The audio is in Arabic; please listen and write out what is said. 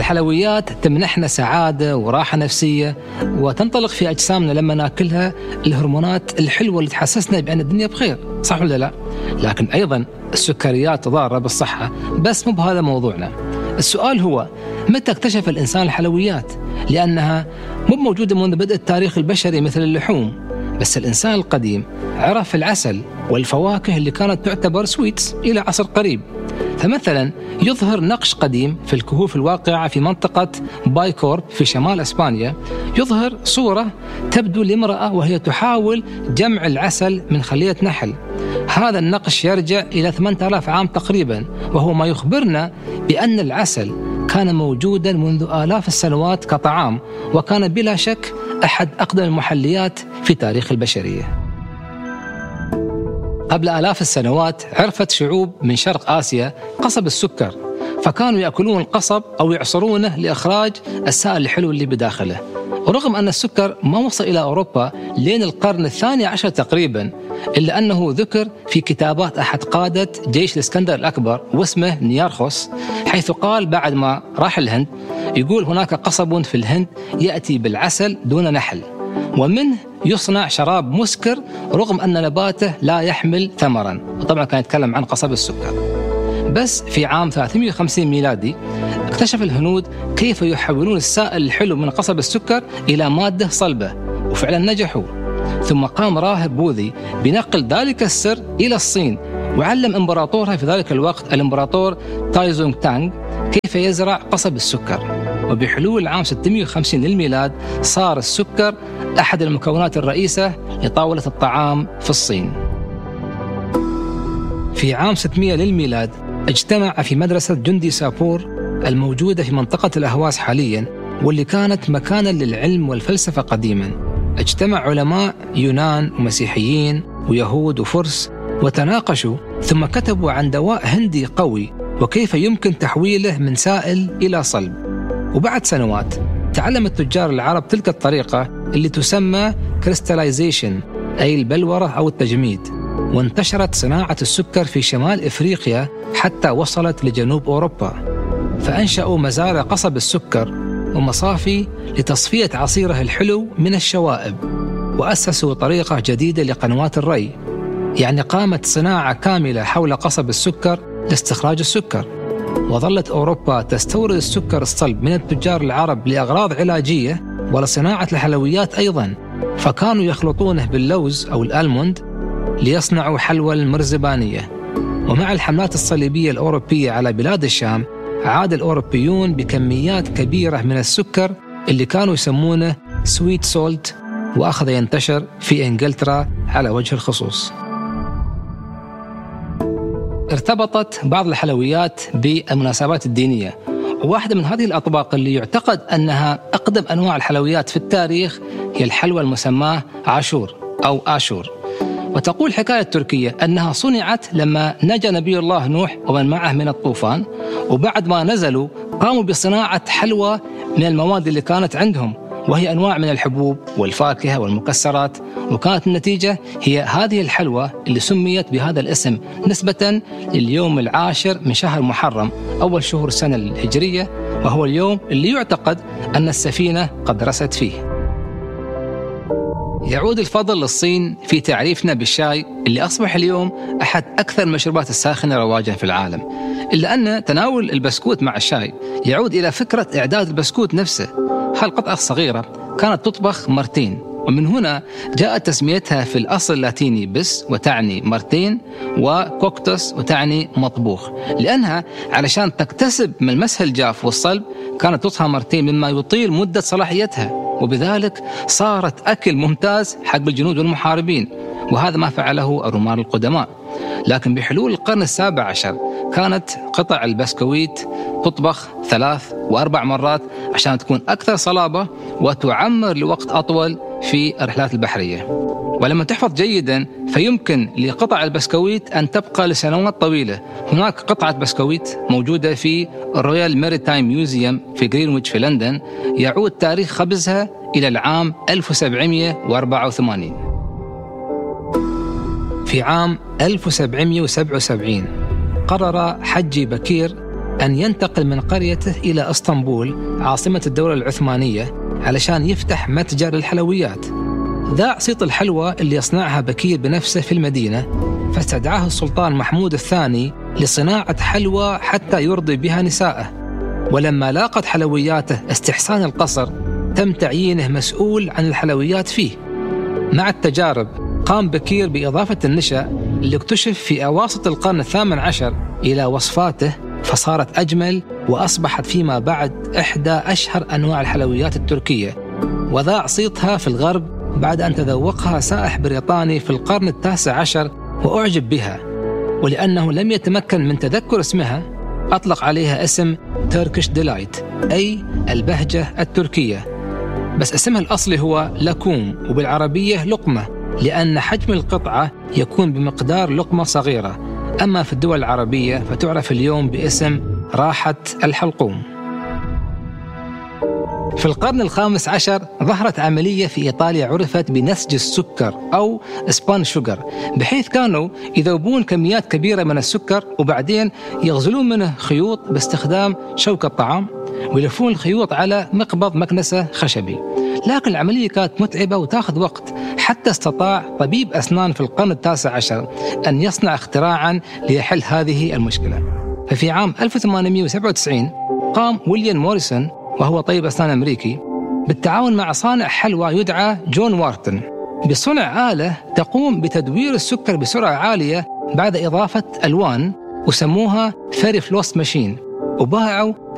الحلويات تمنحنا سعادة وراحة نفسية، وتنطلق في أجسامنا لما ناكلها الهرمونات الحلوة اللي تحسسنا بأن الدنيا بخير، صح ولا لا؟ لكن أيضا السكريات ضارة بالصحة، بس مو بهذا موضوعنا. السؤال هو متى اكتشف الإنسان الحلويات؟ لأنها مو موجودة منذ بدء التاريخ البشري مثل اللحوم، بس الإنسان القديم عرف العسل والفواكه اللي كانت تعتبر سويتس إلى عصر قريب. فمثلا يظهر نقش قديم في الكهوف الواقعة في منطقة بايكورب في شمال إسبانيا، يظهر صورة تبدو لامرأة وهي تحاول جمع العسل من خلية نحل. هذا النقش يرجع إلى 8000 عام تقريبا، وهو ما يخبرنا بأن العسل كان موجودا منذ آلاف السنوات كطعام، وكان بلا شك أحد أقدم المحليات في تاريخ البشرية. قبل آلاف السنوات عرفت شعوب من شرق آسيا قصب السكر، فكانوا يأكلون القصب أو يعصرونه لإخراج السائل الحلو اللي بداخله. ورغم أن السكر ما وصل إلى أوروبا لين القرن الثاني عشر تقريبا، إلا أنه ذكر في كتابات أحد قادة جيش الإسكندر الأكبر واسمه نيارخوس، حيث قال بعد ما راح الهند، يقول هناك قصب في الهند يأتي بالعسل دون نحل، ومنه يصنع شراب مسكر رغم أن نباته لا يحمل ثمرا. وطبعا كان يتكلم عن قصب السكر. بس في عام 350 ميلادي اكتشف الهنود كيف يحولون السائل الحلو من قصب السكر إلى مادة صلبة، وفعلا نجحوا. ثم قام راهب بوذي بنقل ذلك السر إلى الصين، وعلم إمبراطورها في ذلك الوقت الإمبراطور تايزونغ تانغ كيف يزرع قصب السكر. وبحلول عام 650 للميلاد صار السكر أحد المكونات الرئيسة لطاولة الطعام في الصين. في عام 600 للميلاد اجتمع في مدرسة جندي سابور الموجودة في منطقة الأهواز حاليا، واللي كانت مكانا للعلم والفلسفة قديما. اجتمع علماء يونان ومسيحيين ويهود وفرس وتناقشوا، ثم كتبوا عن دواء هندي قوي وكيف يمكن تحويله من سائل إلى صلب. وبعد سنوات تعلم التجار العرب تلك الطريقة اللي تسمى كريستاليزيشن، أي البلورة أو التجميد، وانتشرت صناعة السكر في شمال إفريقيا حتى وصلت لجنوب أوروبا. فأنشأوا مزارع قصب السكر ومصافي لتصفية عصيره الحلو من الشوائب، وأسسوا طريقة جديدة لقنوات الري، يعني قامت صناعة كاملة حول قصب السكر لاستخراج السكر. وظلت أوروبا تستورد السكر الصلب من التجار العرب لأغراض علاجية ولصناعة الحلويات أيضا، فكانوا يخلطونه باللوز أو الألموند ليصنعوا حلوى المرزبانية. ومع الحملات الصليبية الأوروبية على بلاد الشام عاد الأوروبيون بكميات كبيرة من السكر اللي كانوا يسمونه سويت سولت، وأخذ ينتشر في إنجلترا على وجه الخصوص. ارتبطت بعض الحلويات بالمناسبات الدينية، وواحدة من هذه الأطباق اللي يعتقد أنها أقدم أنواع الحلويات في التاريخ هي الحلوى المسماة عاشور أو آشور. وتقول حكاية تركية أنها صنعت لما نجا نبي الله نوح ومن معه من الطوفان، وبعد ما نزلوا قاموا بصناعة حلوى من المواد اللي كانت عندهم، وهي أنواع من الحبوب والفاكهة والمكسرات، وكانت النتيجة هي هذه الحلوى اللي سميت بهذا الاسم نسبة لليوم العاشر من شهر محرم أول شهور السنة الهجرية، وهو اليوم اللي يعتقد أن السفينة قد رست فيه. يعود الفضل للصين في تعريفنا بالشاي اللي أصبح اليوم أحد أكثر المشروبات الساخنة رواجا في العالم، إلا أن تناول البسكوت مع الشاي يعود إلى فكرة إعداد البسكوت نفسه. هالقطعة الصغيرة كانت تطبخ مرتين، ومن هنا جاءت تسميتها في الأصل اللاتيني بس وتعني مرتين، وكوكتوس وتعني مطبوخ، لأنها علشان تكتسب من المسح الجاف والصلب كانت تطهى مرتين مما يطيل مدة صلاحيتها، وبذلك صارت أكل ممتاز حق الجنود والمحاربين، وهذا ما فعله الرومان القدماء. لكن بحلول القرن السابع عشر كانت قطع البسكويت تطبخ 3 و4 مرات عشان تكون أكثر صلابة وتعمر لوقت أطول في الرحلات البحرية. ولما تحفظ جيدا فيمكن لقطع البسكويت أن تبقى لسنوات طويلة. هناك قطعة بسكويت موجودة في الرويال ماريتايم ميوزيوم في جرينويتش في لندن، يعود تاريخ خبزها إلى العام 1784. في عام 1777 قرر حجي بكير أن ينتقل من قريته إلى اسطنبول عاصمة الدولة العثمانية علشان يفتح متجر للحلويات. ذاع صيت الحلوى اللي يصنعها بكير بنفسه في المدينة، فاستدعاه السلطان محمود الثاني لصناعة حلوى حتى يرضي بها نساءه. ولما لاقت حلوياته استحسان القصر تم تعيينه مسؤول عن الحلويات فيه. مع التجارب قام بكير بإضافة النشا اللي اكتشف في أواسط القرن الثامن عشر إلى وصفاته، فصارت أجمل وأصبحت فيما بعد إحدى أشهر أنواع الحلويات التركية. وذاع صيتها في الغرب بعد أن تذوقها سائح بريطاني في القرن التاسع عشر وأعجب بها، ولأنه لم يتمكن من تذكر اسمها أطلق عليها اسم تركيش ديلايت، أي البهجة التركية. بس اسمها الأصلي هو لاكوم، وبالعربية لقمة، لأن حجم القطعة يكون بمقدار لقمة صغيرة. أما في الدول العربية فتعرف اليوم باسم راحة الحلقوم. في القرن الخامس عشر ظهرت عملية في إيطاليا عرفت بنسج السكر أو سبان شوغر، بحيث كانوا يذوبون كميات كبيرة من السكر وبعدين يغزلون منه خيوط باستخدام شوكة طعام ويلفون الخيوط على مقبض مكنسة خشبي. لكن العملية كانت متعبة وتأخذ وقت، حتى استطاع طبيب أسنان في القرن التاسع عشر أن يصنع اختراعا ليحل هذه المشكلة. ففي عام 1897 قام ويليام موريسون، وهو طبيب أسنان أمريكي، بالتعاون مع صانع حلوى يدعى جون وارتن بصنع آلة تقوم بتدوير السكر بسرعة عالية بعد إضافة ألوان، وسموها فيري فلوس ماشين، وباعوا